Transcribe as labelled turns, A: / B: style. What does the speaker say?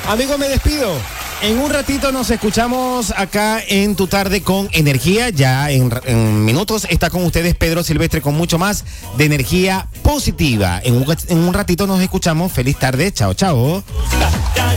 A: Amigo, me despido. En un ratito nos escuchamos acá en Tu Tarde con Energía. Ya en minutos está con ustedes Pedro Silvestre con mucho más de energía positiva. En un ratito nos escuchamos. Feliz tarde. Chao, chao.